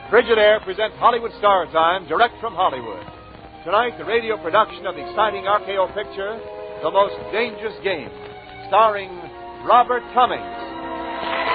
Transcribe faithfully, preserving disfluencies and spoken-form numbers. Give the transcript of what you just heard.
Frigidaire presents Hollywood Star Time, direct from Hollywood. Tonight, the radio production of the exciting R K O picture, The Most Dangerous Game, starring Robert Cummings.